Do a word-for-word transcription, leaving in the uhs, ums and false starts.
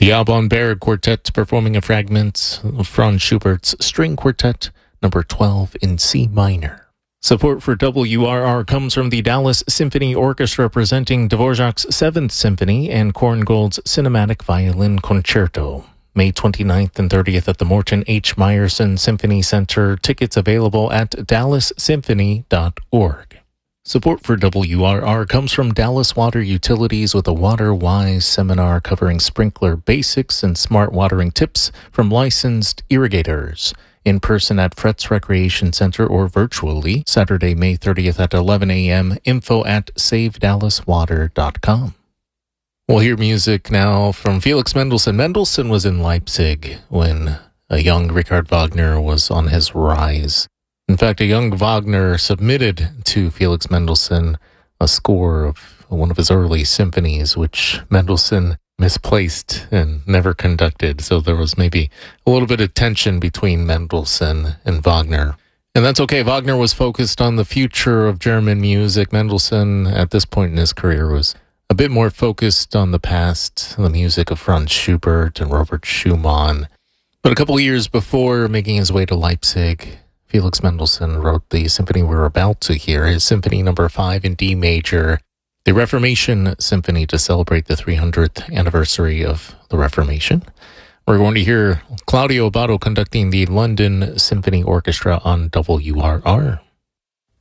The Alban Berg Quartet performing a fragment of Franz Schubert's String Quartet number twelve in C minor. Support for W R R comes from the Dallas Symphony Orchestra presenting Dvorak's Seventh Symphony and Korngold's Cinematic Violin Concerto. May twenty-ninth and thirtieth at the Morton H. Meyerson Symphony Center. Tickets available at dallas symphony dot org. Support for W R R comes from Dallas Water Utilities with a Water-Wise seminar covering sprinkler basics and smart watering tips from licensed irrigators. In person at Fretz Recreation Center or virtually, Saturday, May thirtieth at eleven a.m. Info at save dallas water dot com. We'll hear music now from Felix Mendelssohn. Mendelssohn was in Leipzig when a young Richard Wagner was on his rise. In fact, a young Wagner submitted to Felix Mendelssohn a score of one of his early symphonies, which Mendelssohn misplaced and never conducted. So there was maybe a little bit of tension between Mendelssohn and Wagner. And that's okay. Wagner was focused on the future of German music. Mendelssohn, at this point in his career, was a bit more focused on the past, the music of Franz Schubert and Robert Schumann. But a couple of years before making his way to Leipzig, Felix Mendelssohn wrote the symphony we're about to hear, his Symphony Number five in D major, the Reformation Symphony to celebrate the three hundredth anniversary of the Reformation. We're going to hear Claudio Abbado conducting the London Symphony Orchestra on W R R.